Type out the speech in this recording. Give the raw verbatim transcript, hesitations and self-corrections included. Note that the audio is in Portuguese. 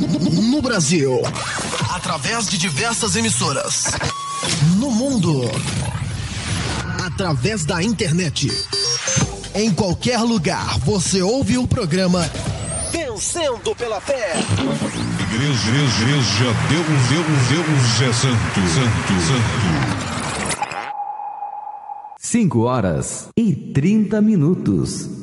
No Brasil, através de diversas emissoras. No mundo, através da internet. Em qualquer lugar, você ouve o programa Vencendo pela Fé. Igreja, igreja, Deus, Deus, Deus é santo, santo, santo. Cinco horas e trinta minutos.